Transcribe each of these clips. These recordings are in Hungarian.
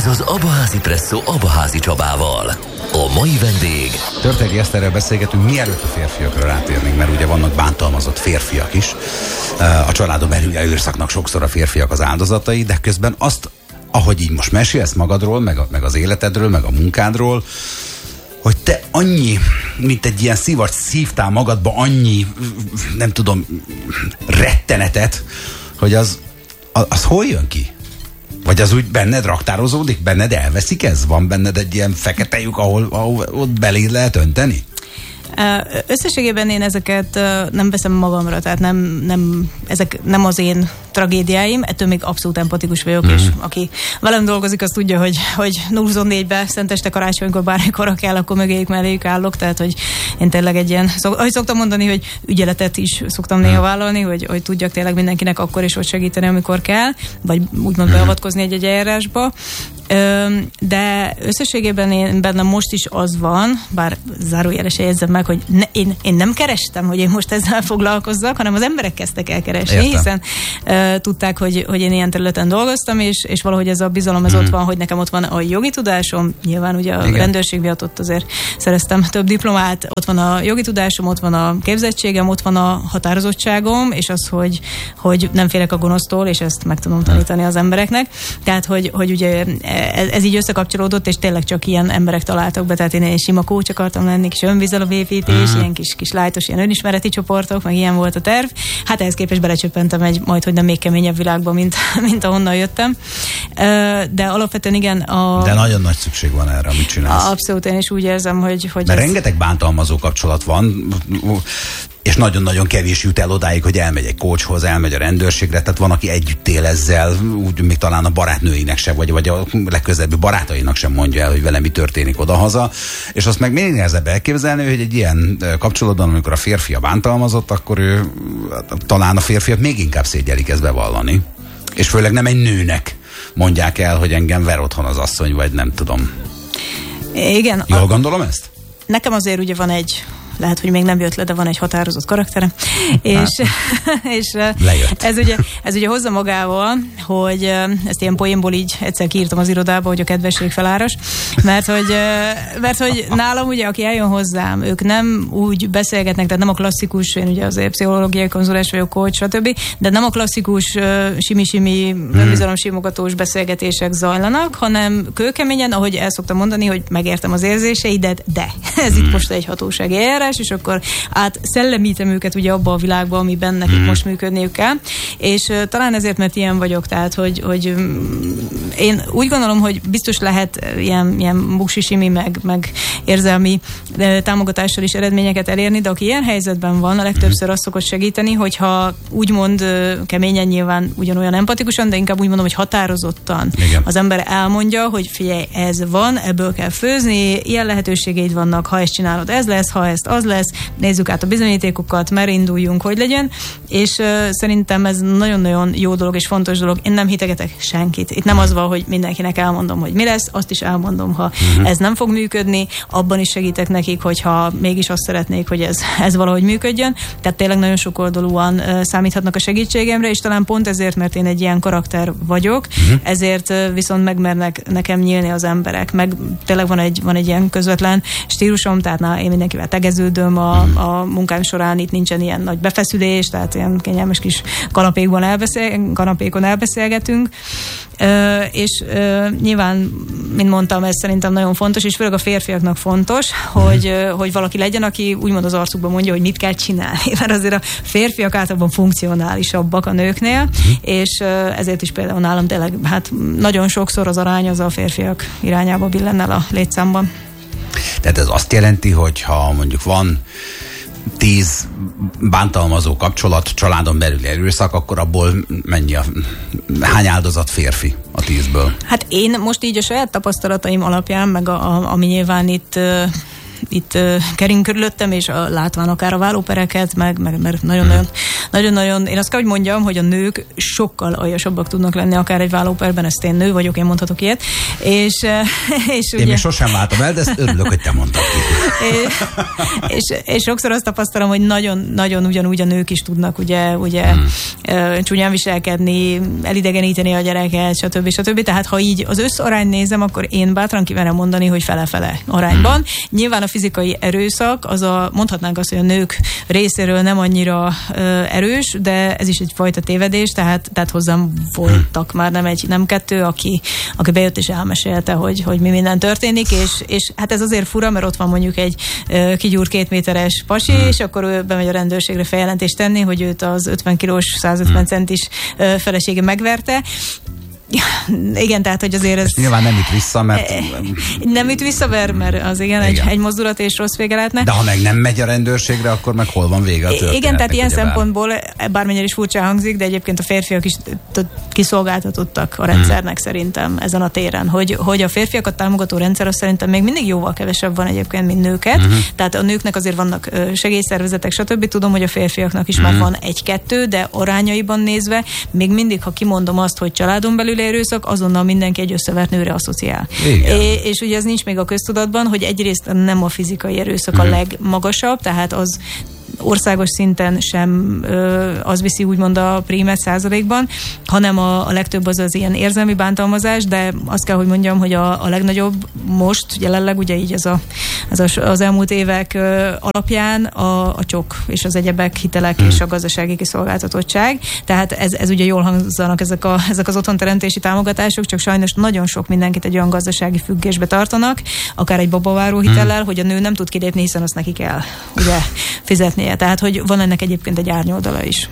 Ez az Abaházi Presszó Abaházi Csabával. A mai vendég... Törteri Eszterrel beszélgetünk, mielőtt a férfiakra rátérnénk, mert ugye vannak bántalmazott férfiak is. A családon belül erőszaknak sokszor a férfiak az áldozatai, de közben azt, ahogy így most mesélsz magadról, meg az életedről, meg a munkádról, hogy te annyi, mint egy ilyen szivacs szívtál magadba annyi, nem tudom, rettenetet, hogy az hol jön ki? Vagy az úgy benned raktározódik? Benned elveszik ez? Van benned egy ilyen fekete lyuk, ahol ott belé lehet önteni? Összességében én ezeket nem veszem magamra, tehát ezek nem az én tragédiáim, ettől még abszolút empatikus vagyok, és aki velem dolgozik, az tudja, hogy 0-24-ben szenteste karácsonykor bármikor kell, akkor melléjük állok, tehát hogy én tényleg egy ilyen, ahogy szoktam mondani, hogy ügyeletet is szoktam néha vállalni, hogy tudjak tényleg mindenkinek akkor is ott segíteni, amikor kell, vagy úgymond beavatkozni egy eljárásba. De összességében én bennem most is az van, bár zárójelesen jegyzem meg, hogy én nem kerestem, hogy én most ezzel foglalkozzak, hanem az emberek kezdtek el keresni, hiszen tudták, hogy én ilyen területen dolgoztam, és valahogy ez a bizalom ott van, hogy nekem ott van a jogi tudásom, nyilván ugye a rendőrség miatt ott azért szereztem több diplomát, ott van a jogi tudásom, ott van a képzettségem, ott van a határozottságom, és az, hogy nem félek a gonosztól, és ezt meg tudom tanítani az embereknek. Tehát, hogy ugye ez így összekapcsolódott, és tényleg csak ilyen emberek találtak be, tehát én egy sima coach akartam lenni, kis önbizalomépítés, ilyen kis lájtos, ilyen önismereti csoportok, meg ilyen volt a terv. Hát ehhez képest belecsöppentem hogy nem még keményebb világba, mint ahonnan jöttem. De alapvetően igen. De nagyon nagy szükség van erre, amit csinálsz. Abszolút, én is úgy érzem, hogy mert rengeteg bántalmazó kapcsolat van, és nagyon-nagyon kevés jut el odáig, hogy elmegy egy coachhoz, elmegy a rendőrségre, tehát van, aki együtt él ezzel, úgy még talán a barátnőinek sem, vagy a legközelebbi barátainak sem mondja el, hogy vele mi történik odahaza, és azt meg még nehezebb elképzelni, hogy egy ilyen kapcsolatban, amikor a férfi a bántalmazott, akkor talán a férfiak még inkább szégyelik ezt bevallani. És főleg nem egy nőnek mondják el, hogy engem ver otthon az asszony, vagy nem tudom. Igen. Jól gondolom ezt? Nekem azért ugye van lehet, hogy még nem jött le, de van egy határozott karakterem, és ez ugye hozza magával, hogy ezt ilyen poénból így egyszer kiírtam az irodába, hogy a kedvesség feláras, mert hogy nálam ugye, aki eljön hozzám, ők nem úgy beszélgetnek, tehát nem a klasszikus, én ugye azért pszichológiai konzulens vagyok, coach, stb., de nem a klasszikus simi-simi, önbizalomsimogatós beszélgetések zajlanak, hanem kőkeményen, ahogy el szoktam mondani, hogy megértem az érzéseidet, de ez itt most egy hatósági eljárás, és akkor átszellemítem őket ugye abba a világba, amiben nekik most működniük kell. És talán ezért, mert ilyen vagyok, tehát, hogy én úgy gondolom, hogy biztos lehet ilyen buksisimi, meg érzelmi támogatással is eredményeket elérni, de aki ilyen helyzetben van, a legtöbbször azt szokott segíteni, hogyha úgymond keményen, nyilván ugyanolyan empatikusan, de inkább úgy mondom, hogy határozottan az ember elmondja, hogy figyelj, ez van, ebből kell főzni, ilyen lehetőségeid vannak, ha ezt csinálod, ez lesz, ha ezt az lesz, nézzük át a bizonyítékokat, merre induljunk, hogy legyen, és szerintem ez nagyon-nagyon jó dolog és fontos dolog. Én nem hitegetek senkit. Itt nem az van, hogy mindenkinek elmondom, hogy mi lesz, azt is elmondom, ha ez nem fog működni, abban is segítek nekik, hogyha mégis azt szeretnék, hogy ez valahogy működjön. Tehát tényleg nagyon sokoldalúan számíthatnak a segítségemre, és talán pont ezért, mert én egy ilyen karakter vagyok, ezért viszont megmernek nekem nyílni az emberek. Meg tényleg van egy ilyen közvetlen stílusom, tehát én mindenkivel tegeződöm a munkám során, itt nincsen ilyen nagy befeszülés, tehát ilyen kényelmes kis kanapékon elbeszélgetünk, és nyilván, mint mondtam, ez szerintem nagyon fontos, és főleg a férfiaknak fontos, hogy valaki legyen, aki úgymond az arcukban mondja, hogy mit kell csinálni, mert azért a férfiak általában funkcionálisabbak a nőknél, és ezért is például nálam tényleg, hát nagyon sokszor az arány az a férfiak irányába billen el a létszámban. Tehát ez azt jelenti, hogy ha mondjuk van 10 bántalmazó kapcsolat, családon belüli erőszak, akkor abból hány áldozat férfi a 10-ből? Hát én most így a saját tapasztalataim alapján, meg ami nyilván itt itt kering körülöttem, és látván akár a vállópereket, mert nagyon-nagyon, én azt kell, hogy mondjam, hogy a nők sokkal aljasabbak tudnak lenni akár egy vállóperben, ezt én nő vagyok, én mondhatok ilyet. És én ugye, még sosem váltam el, de ezt örülök, hogy te mondtad. és sokszor azt tapasztalom, hogy nagyon ugyanúgy a nők is tudnak ugye csúnyán viselkedni, elidegeníteni a gyereket, stb. Tehát ha így az összarányt nézem, akkor én bátran kimerem mondani, hogy fele-fele arányban. Nyilván a fizikai erőszak, mondhatnánk azt, hogy a nők részéről nem annyira erős, de ez is egyfajta tévedés, tehát hozzám voltak már nem kettő, aki bejött és elmesélte, hogy mi minden történik, és hát ez azért fura, mert ott van mondjuk egy kigyúrt 2 méteres pasi, és akkor ő bemegy a rendőrségre feljelentést tenni, hogy őt az 50 kilós, 150 centis felesége megverte. Igen, tehát, hogy azért ez... nyilván nem üt vissza, mert... Nem üt vissza, mert az igen. Egy mozdulat és rossz vége lehetne. De ha meg nem megy a rendőrségre, akkor meg hol van vége a történetnek? Igen, tehát ilyen szempontból, bármennyire is furcsa hangzik, de egyébként a férfiak is kiszolgáltatottak a rendszernek szerintem ezen a téren. Hogy a férfiakat támogató rendszer, az szerintem még mindig jóval kevesebb van egyébként, mint nőket. Tehát a nőknek azért vannak segélyszervezetek, stb. Tudom, hogy a férfiaknak is már van 1-2, de arányaiban nézve még mindig, ha kimondom azt, hogy családon belül erőszak, azonnal mindenki egy összevert nőre asszociál. És ugye ez nincs még a köztudatban, hogy egyrészt nem a fizikai erőszak a legmagasabb, tehát az országos szinten sem az viszi úgymond a prímet százalékban, hanem a legtöbb az ilyen érzelmi bántalmazás, de azt kell, hogy mondjam, hogy a legnagyobb most, jelenleg ugye így az elmúlt évek alapján a csok és az egyebek, hitelek és a gazdasági kiszolgáltatottság. Tehát ez ugye jól hangzanak ezek az otthonteremtési támogatások, csak sajnos nagyon sok mindenkit egy olyan gazdasági függésbe tartanak, akár egy babaváró hitellel, hogy a nő nem tud kilépni, hiszen azt neki kell ugye fizetnie. Tehát, hogy van ennek egyébként egy árnyoldala is.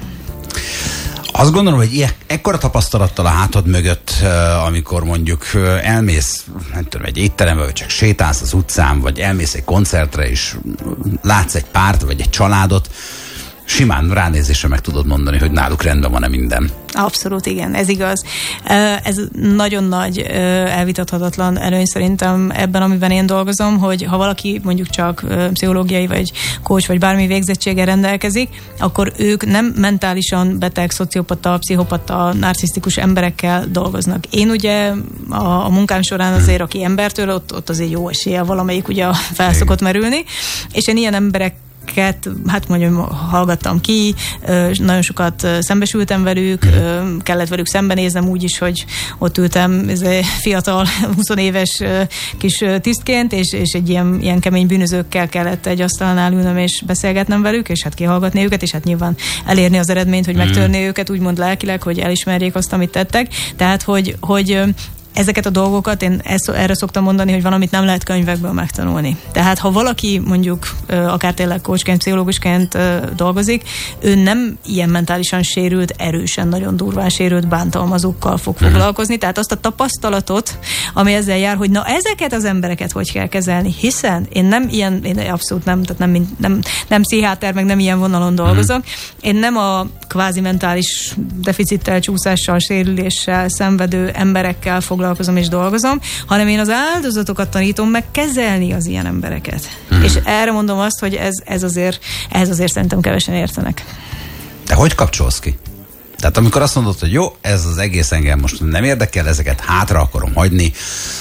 Azt gondolom, hogy ekkora tapasztalattal a hátad mögött, amikor mondjuk elmész, nem tudom, egy étterembe, vagy csak sétálsz az utcán, vagy elmész egy koncertre, és látsz egy párt, vagy egy családot, simán ránézésre meg tudod mondani, hogy náluk rendben van-e minden. Abszolút, igen, ez igaz. Ez nagyon nagy, elvitathatatlan előny szerintem ebben, amiben én dolgozom, hogy ha valaki mondjuk csak pszichológiai, vagy coach, vagy bármi végzettséggel rendelkezik, akkor ők nem mentálisan beteg, szociopata, pszichopata, narcisztikus emberekkel dolgoznak. Én ugye a munkám során azért, aki embertől, ott azért jó eséllyel valamelyik ugye felszokott merülni, és én ilyen emberek hát mondjam, hallgattam ki, nagyon sokat szembesültem velük, kellett velük szembenéznem úgy is, hogy ott ültem fiatal, 20 éves kis tisztként, és egy ilyen kemény bűnözőkkel kellett egy asztalnál ülnöm és beszélgetnem velük, és hát kihallgatni őket, és hát nyilván elérni az eredményt, hogy megtörni őket úgymond lelkileg, hogy elismerjék azt, amit tettek. Tehát, hogy ezeket a dolgokat én erre szoktam mondani, hogy valamit nem lehet könyvekből megtanulni. Tehát ha valaki mondjuk akár tényleg coachként, pszichológusként dolgozik, ő nem ilyen mentálisan sérült, erősen, nagyon durván sérült bántalmazókkal fog foglalkozni. Tehát azt a tapasztalatot, ami ezzel jár, hogy na ezeket az embereket hogy kell kezelni, hiszen én abszolút nem, tehát nem pszichiáter, meg nem ilyen vonalon dolgozok. Én nem a kvázi mentális deficittel, csúszással, sérüléssel szenvedő emberekkel foglalkozom és dolgozom, hanem én az áldozatokat tanítom meg kezelni az ilyen embereket. És erre mondom azt, hogy ehhez azért szerintem kevesen értenek. De hogy kapcsolsz ki? Tehát amikor azt mondod, hogy jó, ez az egész engem most nem érdekel, ezeket hátra akarom hagyni,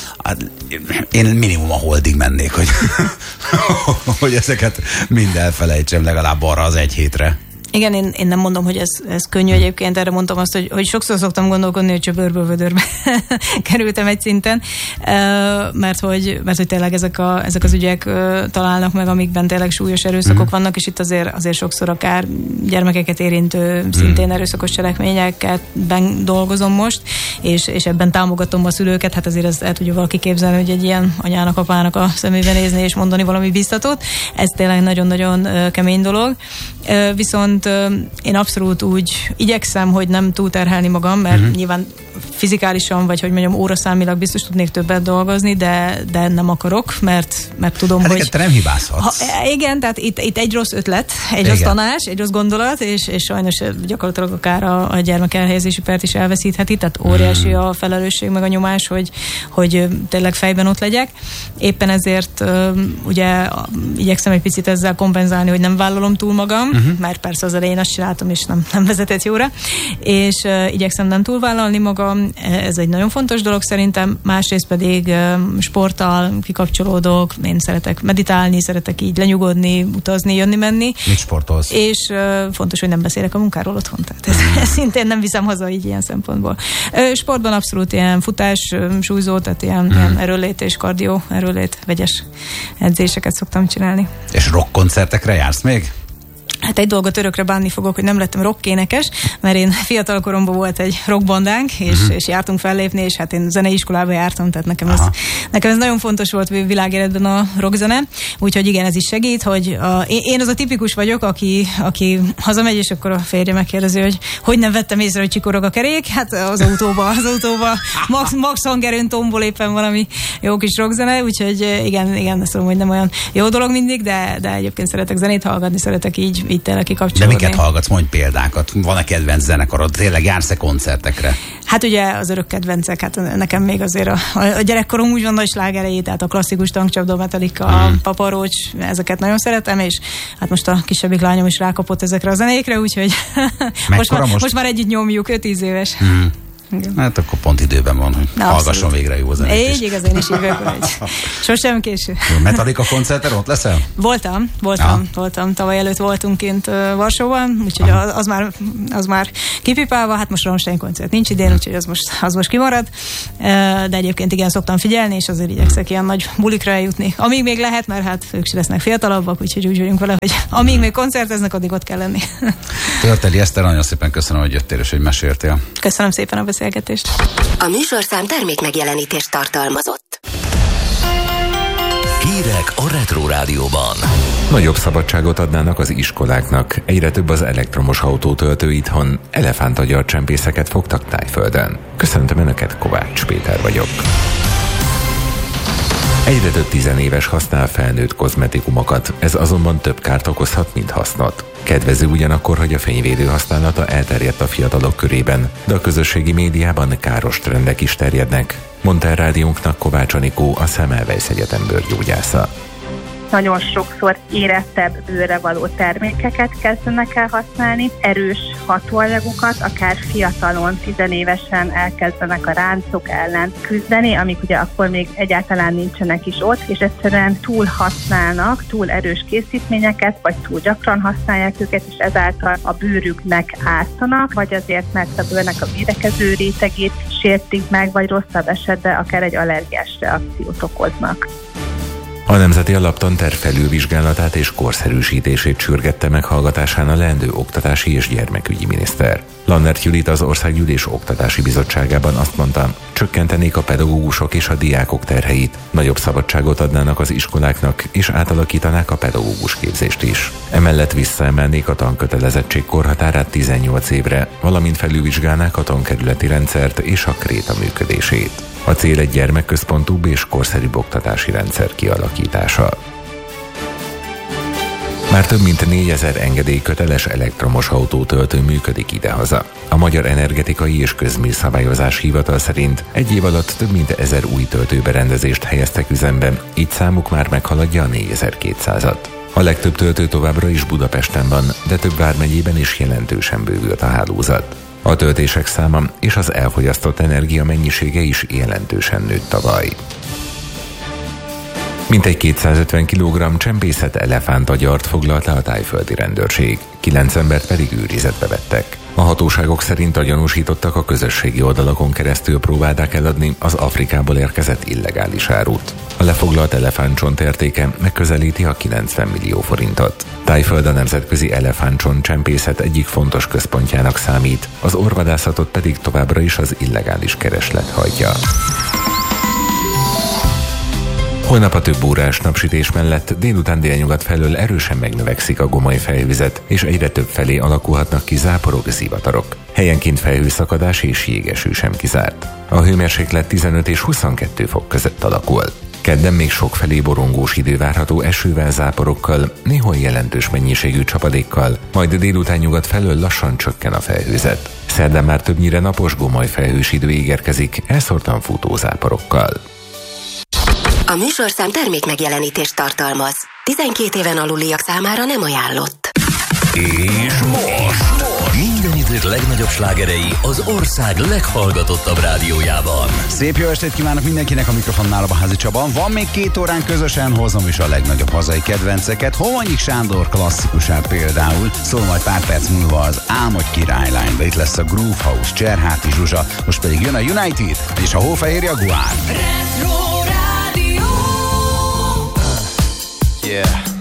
én minimum a holdig mennék, hogy ezeket mind elfelejtsem legalább arra az 1 hétre. Igen, én nem mondom, hogy ez könnyű egyébként, erre mondtam azt, hogy sokszor szoktam gondolkodni, hogy csöbörből vödörbe kerültem egy szinten, mert hogy tényleg ezek az ügyek találnak meg, amikben tényleg súlyos erőszakok vannak, és itt azért sokszor akár gyermekeket érintő, szintén erőszakos cselekményekben dolgozom most, és ebben támogatom a szülőket, hát azért ezt el tudja valaki képzelni, hogy egy ilyen anyának, apának a szemébe nézni és mondani valami biztatót. Ez tényleg nagyon-nagyon kemény dolog. Viszont viszont én abszolút úgy igyekszem, hogy nem túlterhelni magam, mert nyilván fizikálisan, vagy hogy mondjam, óraszámilag biztos tudnék többet dolgozni, de nem akarok, mert tudom, hogy... te nem hibázhatsz. Igen, tehát itt egy rossz ötlet, egy rossz tanács, egy rossz gondolat, és sajnos gyakorlatilag akár a gyermek elhelyezési pert is elveszítheti, tehát óriási a felelősség meg a nyomás, hogy tényleg fejben ott legyek. Éppen ezért ugye igyekszem egy picit ezzel kompenzálni, hogy nem vállalom túl magam, mert persze az elején azt csináltam, és nem vezetett jóra, és igyekszem nem túlvállalni magam, ez egy nagyon fontos dolog szerintem, másrészt pedig sporttal kikapcsolódok, én szeretek meditálni, szeretek így lenyugodni, utazni, jönni-menni. Mit sportolsz? És fontos, hogy nem beszélek a munkáról otthon, tehát ez szintén nem viszem haza így ilyen szempontból. Sportban abszolút ilyen futás, súlyzó, tehát ilyen erőlét és kardió, erőlét, vegyes edzéseket szoktam csinálni. És rockkoncertekre jársz még? Hát egy dolgot örökre bánni fogok, hogy nem lettem rockénekes, mert én fiatal koromban volt egy rockbandánk, és jártunk fellépni, és hát én zeneiskolába jártam, tehát nekem ez nagyon fontos volt világéletben a rockzene, úgyhogy igen, ez is segít, hogy én az a tipikus vagyok, aki hazamegy, és akkor a férje megkérdezi, hogy nem vettem észre, hogy csikorog a kerék, hát az autóba max hangerőn tombol éppen valami jó kis rockzene, úgyhogy igen, azt mondom, hogy nem olyan jó dolog mindig, de egyébként szeretek zenét hallgatni, szeretek így tényleg kikapcsolódni. De miket hallgatsz? Mondj példákat. Van-e kedvenc zenekarod? Tényleg jársz-e koncertekre? Hát ugye az örök kedvencek, hát nekem még azért a gyerekkorom úgy van nagy slágerei, tehát a klasszikus Tankcsapda, Metallica, Papa Roach, ezeket nagyon szeretem, és hát most a kisebbik lányom is rákapott ezekre a zenékre, úgyhogy most már együtt nyomjuk, 5-10 éves. Igen. Hát akkor pont időben van, hogy hallgasson végre jó zenét. Így igaz, én is így vagyok, hogy sosem késő. Metallica koncerten ott leszel? Voltam. Tavaly előtt voltunk kint Varsóban, úgyhogy az már kipipálva, hát most Rammstein koncert nincs idén, úgyhogy az most kimarad. De egyébként igen, szoktam figyelni, és azért igyekszek ilyen nagy bulikra eljutni. Amíg még lehet, mert hát ők is lesznek fiatalabbak, úgyhogy úgy vagyunk vele, hogy amíg még koncerteznek, addig ott kell lenni. Törteli Eszter, nagyon szépen köszönöm, hogy jöttél és hogy meséltél. Köszönöm szépen a beszélgetést. A műsorszám termékmegjelenítést tartalmazott. Hírek a Retro Rádióban. Nagyobb szabadságot adnának az iskoláknak. Egyre több az elektromos autótöltő itthon. Elefántagyarcsempészeket fogtak Tájföldön. Köszöntöm Önöket, Kovács Péter vagyok. Egyre több tizenéves használ felnőtt kozmetikumokat, ez azonban több kárt okozhat, mint hasznot. Kedvező ugyanakkor, hogy a fényvédő használata elterjedt a fiatalok körében, de a közösségi médiában káros trendek is terjednek, mondta el rádiónknak Kovács Anikó, a Semmelweis Egyetem bőrgyógyásza. Nagyon sokszor érettebb bőrre való termékeket kezdenek el használni, erős hatóanyagokat, akár fiatalon, tizenévesen elkezdenek a ráncok ellen küzdeni, amik ugye akkor még egyáltalán nincsenek is ott, és egyszerűen túl használnak, túl erős készítményeket, vagy túl gyakran használják őket, és ezáltal a bőrüknek ártanak, vagy azért, mert a bőrnek a védekező rétegét sértik meg, vagy rosszabb esetben akár egy allergiás reakciót okoznak. A Nemzeti Alaptanterv felülvizsgálatát és korszerűsítését sürgette meghallgatásán a leendő oktatási és gyermekügyi miniszter. Lannert Judit az Országgyűlés Oktatási Bizottságában azt mondta, csökkentenék a pedagógusok és a diákok terheit, nagyobb szabadságot adnának az iskoláknak és átalakítanák a pedagógus képzést is. Emellett visszaemelnék a tankötelezettség korhatárát 18 évre, valamint felülvizsgálnák a tankerületi rendszert és a kréta működését. A cél egy gyermekközpontúbb és korszerűbb oktatási rendszer kialakítása. Már több mint 4000 engedélyköteles elektromos autótöltő működik idehaza. A Magyar Energetikai és Közműszabályozás Hivatal szerint egy év alatt több mint 1000 új töltőberendezést helyeztek üzembe, így számuk már meghaladja a 4200-at. A legtöbb töltő továbbra is Budapesten van, de több vármegyében is jelentősen bővült a hálózat. A töltések száma és az elfogyasztott energia mennyisége is jelentősen nőtt tavaly. Mintegy 250 kg csempészet elefántagyart foglalt le a tájföldi rendőrség, 9 embert pedig őrizetbe vettek. A hatóságok szerint a gyanúsítottak a közösségi oldalakon keresztül próbálták eladni az Afrikából érkezett illegális árut. A lefoglalt elefántcsont értéke megközelíti a 90 millió forintot. Tájföld a nemzetközi elefántcsont csempészet egyik fontos központjának számít, az orvadászatot pedig továbbra is az illegális kereslet hajtja. Holnap a több órás napsütés mellett délután délnyugat felől erősen megnövekszik a gomoly felhőzet, és egyre több felé alakulhatnak ki záporok, zivatarok. Helyenként felhőszakadás és jégeső sem kizárt. A hőmérséklet 15 és 22 fok között alakul. Kedden még sokfelé borongós idő várható esővel, záporokkal, néhol jelentős mennyiségű csapadékkal, majd délután nyugat felől lassan csökken a felhőzet. Szerdán már többnyire napos, gomoly felhős idő ígérkezik, elszórtan futó záporokkal. A műsorszám termék megjelenítést tartalmaz. 12 éven aluliak számára nem ajánlott. És most minden idők legnagyobb slágerei az ország leghallgatottabb rádiójában. Szép jó estét kívánok mindenkinek, a mikrofonnál a Házi Csaba. Van még 2 órán közösen, hozom is a legnagyobb hazai kedvenceket. Hovanyik Sándor klasszikusát például, szól majd pár perc múlva az Álmodj királylányba. Itt lesz a Groove House, Cserháti Zsuzsa, most pedig jön a United és a Hófehér Jaguar. Retro Rádió. Yeah.